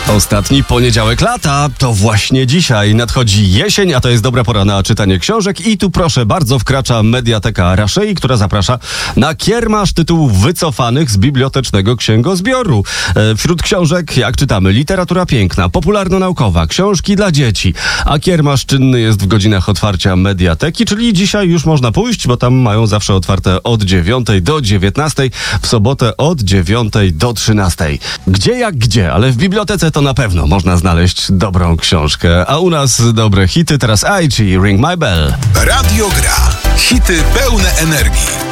Ostatni poniedziałek lata, to właśnie dzisiaj nadchodzi jesień, a to jest dobra pora na czytanie książek i tu proszę bardzo wkracza Mediateka Raszei, która zaprasza na kiermasz tytułów wycofanych z bibliotecznego księgozbioru. Wśród książek, jak czytamy, literatura piękna, popularno-naukowa, książki dla dzieci, a kiermasz czynny jest w godzinach otwarcia Mediateki, czyli dzisiaj już można pójść, bo tam mają zawsze otwarte od 9 do 19, w sobotę od 9 do 13. Gdzie jak gdzie, ale w bibliotece to na pewno można znaleźć dobrą książkę. A u nas dobre hity, teraz Aichi, Ring My Bell. Radio Gra. Hity pełne energii.